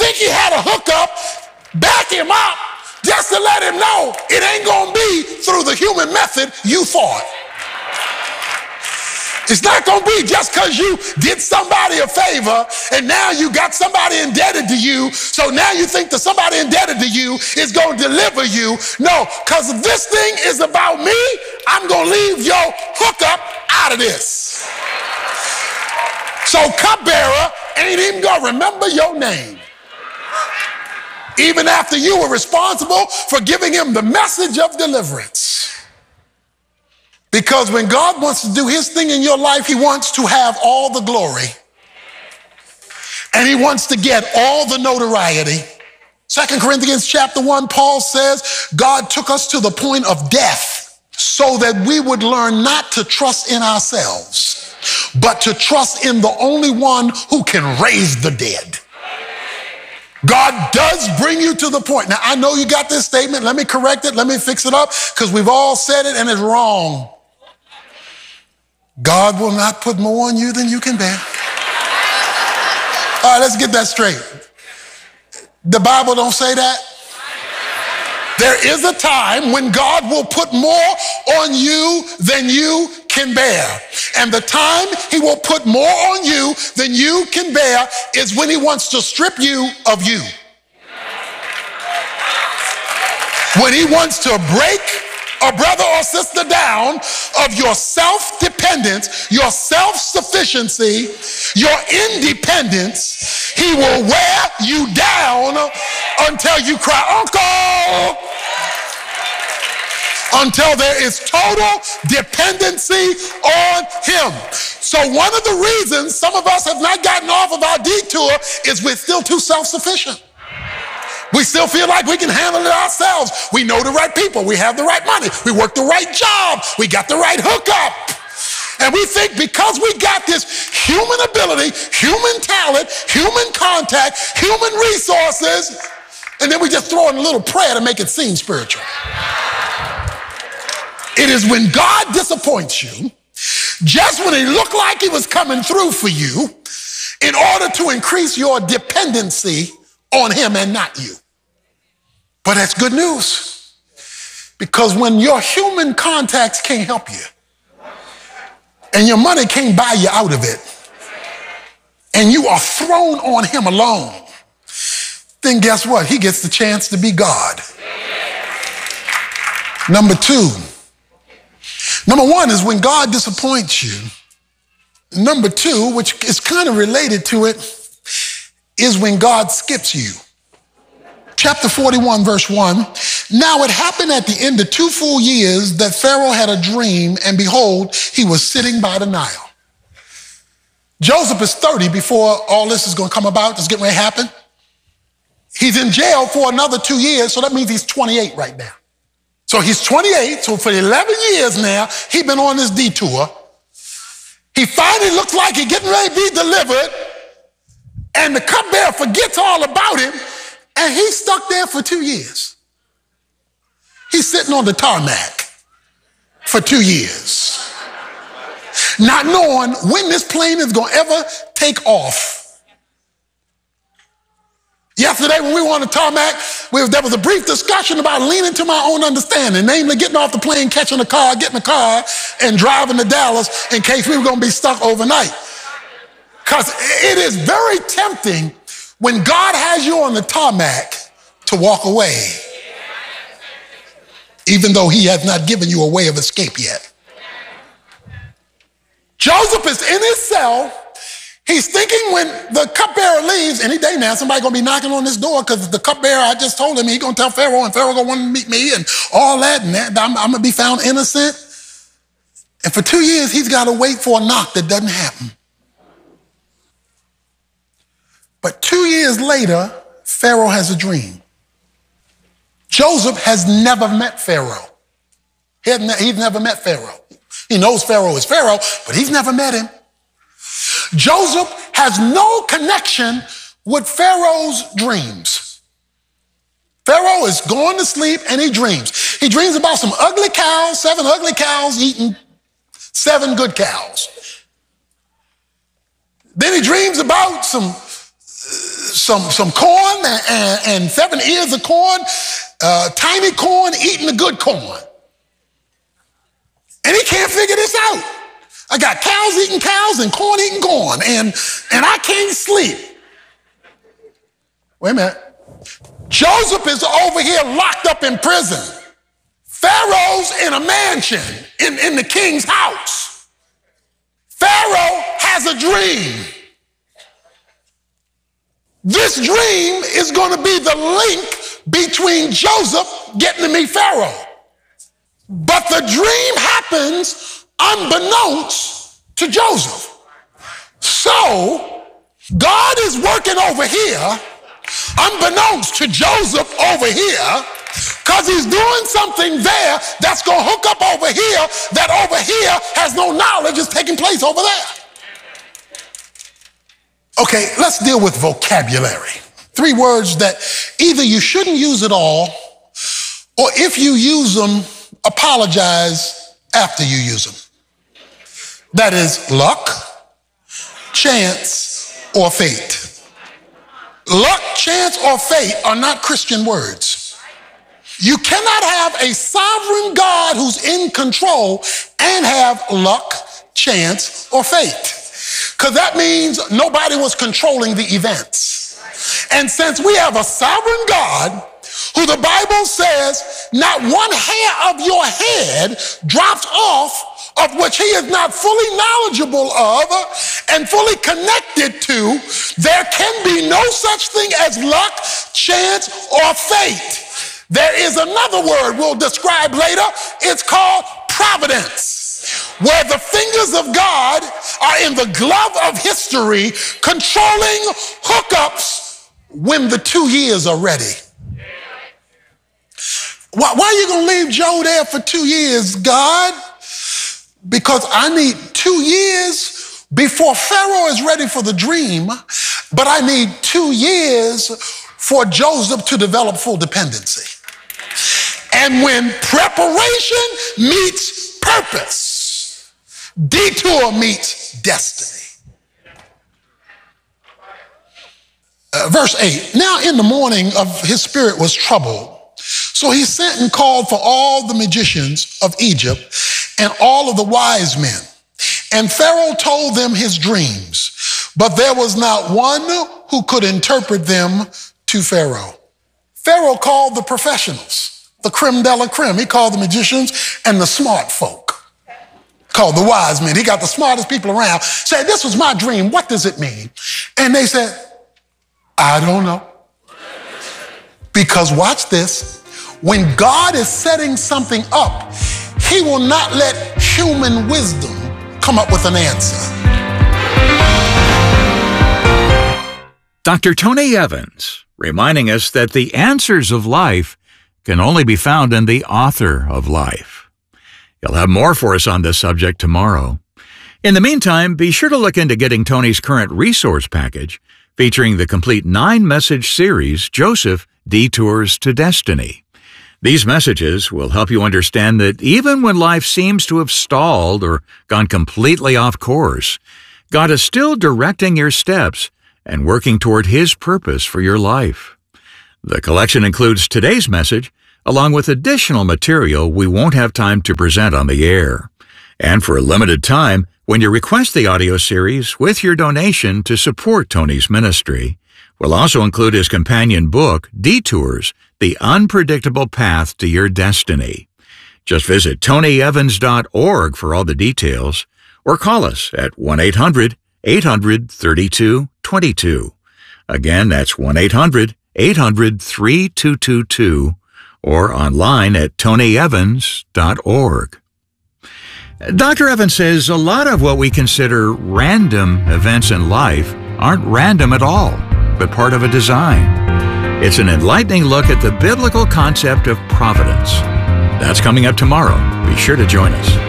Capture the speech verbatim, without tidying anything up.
think he had a hookup, back him up just to let him know it ain't gonna be through the human method you thought. It's not gonna be just because you did somebody a favor and now you got somebody indebted to you, so now you think that somebody indebted to you is gonna deliver you. No, because if this thing is about me, I'm gonna leave your hookup out of this. So cupbearer ain't even gonna remember your name, even after you were responsible for giving him the message of deliverance. Because when God wants to do his thing in your life, he wants to have all the glory. And he wants to get all the notoriety. Second Corinthians chapter one, Paul says, God took us to the point of death so that we would learn not to trust in ourselves, but to trust in the only one who can raise the dead. God does bring you to the point. Now, I know you got this statement. Let me correct it. Let me fix it up, because we've all said it and it's wrong. God will not put more on you than you can bear. All right, let's get that straight. The Bible don't say that. There is a time when God will put more on you than you can bear. And the time he will put more on you than you can bear is when he wants to strip you of you. When he wants to break a brother or sister down of your self-dependence, your self-sufficiency, your independence, he will wear you down until you cry, uncle, until there is total dependency on him. So one of the reasons some of us have not gotten off of our detour is we're still too self-sufficient. We still feel like we can handle it ourselves. We know the right people. We have the right money. We work the right job. We got the right hookup. And we think because we got this human ability, human talent, human contact, human resources, and then we just throw in a little prayer to make it seem spiritual. It is when God disappoints you, just when he looked like he was coming through for you, in order to increase your dependency on him and not you. But that's good news, because when your human contacts can't help you and your money can't buy you out of it and you are thrown on him alone, then guess what? He gets the chance to be God. Number two, number one is when God disappoints you. Number two, which is kind of related to it, is when God skips you. Chapter forty-one, verse one. Now it happened at the end of two full years that Pharaoh had a dream, and behold, he was sitting by the Nile. Joseph is thirty before all this is going to come about. It's getting ready to happen. He's in jail for another two years, so that means he's twenty-eight right now. So he's twenty-eight, so for eleven years now, he's been on this detour. He finally looks like he's getting ready to be delivered, and the cupbearer forgets all about him, and he's stuck there for two years. He's sitting on the tarmac for two years, not knowing when this plane is going to ever take off. Yesterday when we were on the tarmac, we, there was a brief discussion about leaning to my own understanding, namely getting off the plane, catching a car, getting a car, and driving to Dallas in case we were going to be stuck overnight. Because it is very tempting when God has you on the tarmac to walk away, even though he has not given you a way of escape yet. Joseph is in his cell. He's thinking when the cupbearer leaves, any day now, somebody going to be knocking on this door, because the cupbearer, I just told him he's going to tell Pharaoh, and Pharaoh going to want to meet me and all that, and that, I'm, I'm going to be found innocent. And for two years, he's got to wait for a knock that doesn't happen. But two years later, Pharaoh has a dream. Joseph has never met Pharaoh. He ne- he's never met Pharaoh. He knows Pharaoh is Pharaoh, but he's never met him. Joseph has no connection with Pharaoh's dreams. Pharaoh is going to sleep and he dreams. He dreams about some ugly cows, seven ugly cows eating seven good cows. Then he dreams about some some, some corn and, and, and seven ears of corn, uh, tiny corn eating the good corn. And he can't figure this out. I got cows eating cows and corn eating corn, and, and I can't sleep. Wait a minute. Joseph is over here locked up in prison. Pharaoh's in a mansion in, in the king's house. Pharaoh has a dream. This dream is going to be the link between Joseph getting to meet Pharaoh. But the dream happens unbeknownst to Joseph. So God is working over here, unbeknownst to Joseph over here, because he's doing something there that's going to hook up over here that over here has no knowledge is taking place over there. Okay, let's deal with vocabulary. Three words that either you shouldn't use at all, or if you use them, apologize after you use them. That is luck, chance, or fate. Luck, chance, or fate are not Christian words. You cannot have a sovereign God who's in control and have luck, chance, or fate. Because that means nobody was controlling the events. And since we have a sovereign God who the Bible says not one hair of your head drops off of which he is not fully knowledgeable of and fully connected to, there can be no such thing as luck, chance, or fate. There is another word we'll describe later. It's called providence, where the fingers of God are in the glove of history, controlling hookups when the two years are ready. Why, why are you going to leave Joe there for two years, God? Because I need two years before Pharaoh is ready for the dream, but I need two years for Joseph to develop full dependency. And when preparation meets purpose, detour meets destiny. Uh, verse eight, now in the morning of his spirit was troubled. So he sent and called for all the magicians of Egypt and all of the wise men. And Pharaoh told them his dreams, but there was not one who could interpret them to Pharaoh. Pharaoh called the professionals, the creme de la creme. He called the magicians and the smart folk. Called the wise men. He got the smartest people around. Said, this was my dream. What does it mean? And they said, I don't know. Because watch this. When God is setting something up, he will not let human wisdom come up with an answer. Doctor Tony Evans, reminding us that the answers of life can only be found in the author of life. He'll have more for us on this subject tomorrow. In the meantime, be sure to look into getting Tony's current resource package featuring the complete nine-message series, Joseph Detours to Destiny. These messages will help you understand that even when life seems to have stalled or gone completely off course, God is still directing your steps and working toward His purpose for your life. The collection includes today's message, along with additional material we won't have time to present on the air. And for a limited time, when you request the audio series with your donation to support Tony's ministry, we'll also include his companion book, Detours, The Unpredictable Path to Your Destiny. Just visit tony evans dot org for all the details, or call us at one eight hundred eight hundred thirty-two twenty-two. Again, that's one eight hundred eight hundred thirty-two twenty-two, or online at tony evans dot org. Doctor Evans says a lot of what we consider random events in life aren't random at all, but part of a design. It's an enlightening look at the biblical concept of providence. That's coming up tomorrow. Be sure to join us.